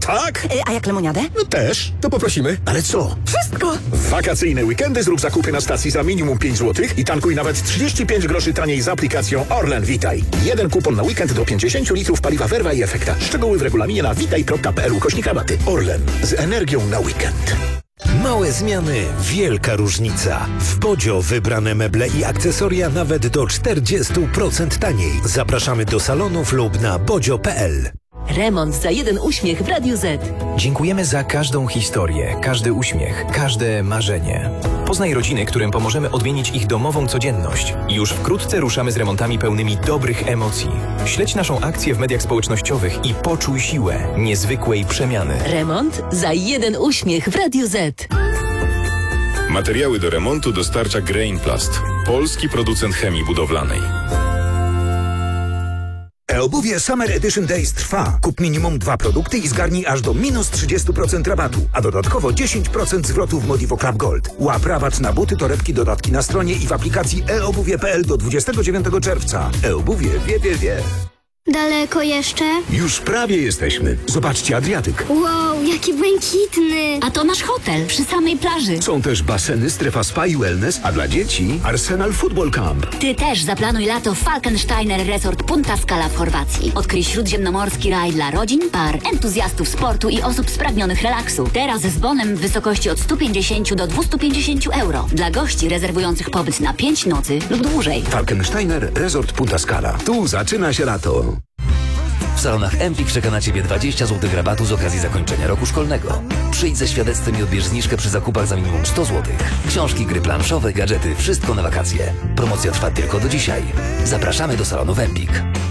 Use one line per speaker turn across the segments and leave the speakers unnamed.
tak?
A jak lemoniadę?
No też. To poprosimy. Ale co?
Wszystko!
W wakacyjne weekendy zrób zakupy na stacji za minimum 5 zł i tankuj nawet 35 groszy taniej z aplikacją Orlen Witaj. Jeden kupon na weekend do 50 litrów paliwa Verva i Efekta. Szczegóły w regulaminie na witaj.pl/rabaty. Orlen. Z energią na weekend.
Małe zmiany, wielka różnica. W Bodzio wybrane meble i akcesoria nawet do 40% taniej. Zapraszamy do salonów lub na bodzio.pl.
Remont za jeden uśmiech w Radiu Z.
Dziękujemy za każdą historię, każdy uśmiech, każde marzenie. Poznaj rodziny, którym pomożemy odmienić ich domową codzienność. Już wkrótce ruszamy z remontami pełnymi dobrych emocji. Śledź naszą akcję w mediach społecznościowych i poczuj siłę niezwykłej przemiany.
Remont za jeden uśmiech w Radiu Z.
Materiały do remontu dostarcza Grainplast, polski producent chemii budowlanej.
E-obuwie Summer Edition Days trwa. Kup minimum 2 produkty i zgarnij aż do minus 30% rabatu, a dodatkowo 10% zwrotu w Modivo Club Gold. Łap rabat na buty, torebki, dodatki na stronie i w aplikacji eobuwie.pl do 29 czerwca. E-obuwie wie.
Daleko jeszcze?
Już prawie jesteśmy. Zobaczcie Adriatyk.
Wow, jaki błękitny!
A to nasz hotel przy samej plaży.
Są też baseny, strefa spa i wellness, a dla dzieci Arsenal Football Camp.
Ty też zaplanuj lato w Falkensteiner Resort Punta Scala w Chorwacji. Odkryj śródziemnomorski raj dla rodzin, par, entuzjastów sportu i osób spragnionych relaksu. Teraz z bonem w wysokości od 150 do 250 euro. Dla gości rezerwujących pobyt na 5 nocy lub dłużej.
Falkensteiner Resort Punta Scala. Tu zaczyna się lato.
W salonach Empik czeka na Ciebie 20 zł rabatu z okazji zakończenia roku szkolnego. Przyjdź ze świadectwem i odbierz zniżkę przy zakupach za minimum 100 zł. Książki, gry planszowe, gadżety, wszystko na wakacje. Promocja trwa tylko do dzisiaj. Zapraszamy do salonów Empik.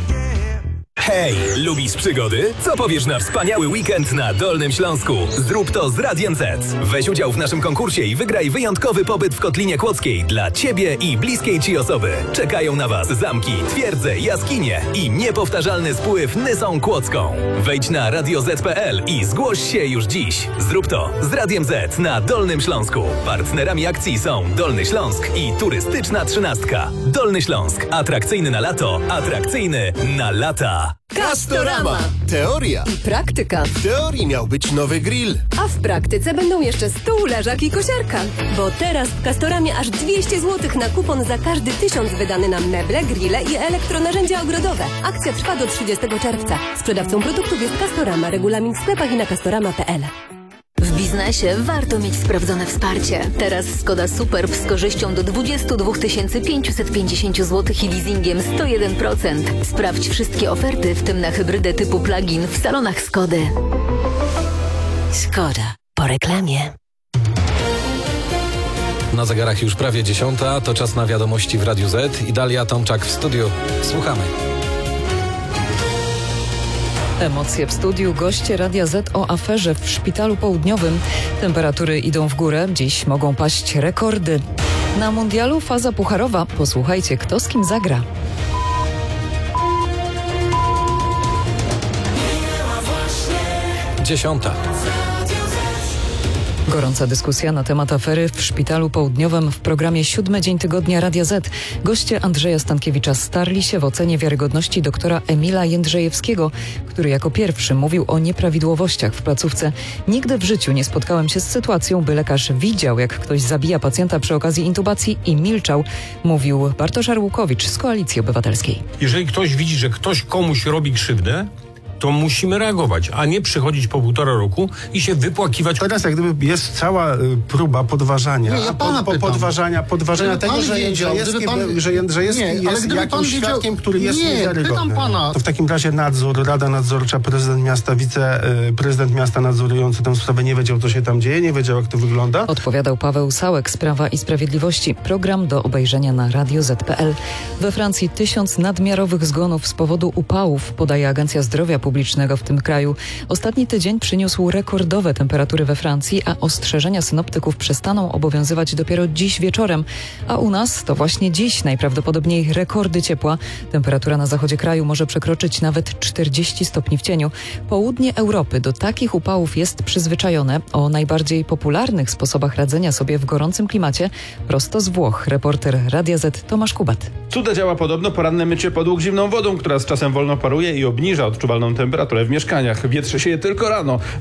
Hej, lubisz przygody? Co powiesz na wspaniały weekend na Dolnym Śląsku? Zrób to z Radiem Z. Weź udział w naszym konkursie i wygraj wyjątkowy pobyt w Kotlinie Kłodzkiej dla Ciebie i bliskiej Ci osoby. Czekają na Was zamki, twierdze, jaskinie i niepowtarzalny spływ Nysą Kłodzką. Wejdź na radioz.pl i zgłoś się już dziś. Zrób to z Radiem Z na Dolnym Śląsku. Partnerami akcji są Dolny Śląsk i Turystyczna Trzynastka. Dolny Śląsk. Atrakcyjny na lato, atrakcyjny na lata.
Castorama. Teoria.
I praktyka.
W teorii miał być nowy grill.
A w praktyce będą jeszcze stół, leżak i kosiarka. Bo teraz w Castoramie aż 200 zł na kupon za każdy 1000 wydany na meble, grille i elektronarzędzia ogrodowe. Akcja trwa do 30 czerwca. Sprzedawcą produktów jest Castorama. Regulamin w sklepach i na castorama.pl.
W biznesie warto mieć sprawdzone wsparcie. Teraz Skoda Superb z korzyścią do 22 550 zł i leasingiem 101%. Sprawdź wszystkie oferty, w tym na hybrydę typu plug-in w salonach Skody. Skoda. Po reklamie.
Na zegarach już prawie 10, to czas na wiadomości w Radiu Z i Dalia Tomczak w studiu. Słuchamy.
Emocje w studiu, goście Radia Z o aferze w Szpitalu Południowym. Temperatury idą w górę, dziś mogą paść rekordy. Na mundialu faza pucharowa. Posłuchajcie, kto z kim zagra.
Dziesiąta.
Gorąca dyskusja na temat afery w Szpitalu Południowym w programie 7 dzień tygodnia Radia Z. Goście Andrzeja Stankiewicza starli się w ocenie wiarygodności doktora Emila Jędrzejewskiego, który jako pierwszy mówił o nieprawidłowościach w placówce. Nigdy w życiu nie spotkałem się z sytuacją, by lekarz widział, jak ktoś zabija pacjenta przy okazji intubacji i milczał, mówił Bartosz Arłukowicz z Koalicji Obywatelskiej.
Jeżeli ktoś widzi, że ktoś komuś robi krzywdę, to musimy reagować, a nie przychodzić po 1,5 roku i się wypłakiwać.
Teraz jak gdyby jest cała próba podważania, podważania tego, że Jędrzejewski jest jakimś świadkiem, który jest niewiarygodny. To w takim razie Rada Nadzorcza, prezydent miasta, wiceprezydent miasta nadzorujący tę sprawę nie wiedział, co się tam dzieje, nie wiedział, jak to wygląda.
Odpowiadał Paweł Sałek z Prawa i Sprawiedliwości. Program do obejrzenia na radioz.pl. We Francji 1000 nadmiarowych zgonów z powodu upałów, podaje Agencja Zdrowia Publicznego w tym kraju. Ostatni tydzień przyniósł rekordowe temperatury we Francji, a ostrzeżenia synoptyków przestaną obowiązywać dopiero dziś wieczorem. A u nas to właśnie dziś najprawdopodobniej rekordy ciepła. Temperatura na zachodzie kraju może przekroczyć nawet 40 stopni w cieniu. Południe Europy do takich upałów jest przyzwyczajone. O najbardziej popularnych sposobach radzenia sobie w gorącym klimacie prosto z Włoch. Reporter Radia Z Tomasz Kubat.
Cuda działa podobno poranne mycie podłóg zimną wodą, która z czasem wolno paruje i obniża odczuwalną temperaturę w mieszkaniach. Wietrzy się je tylko rano.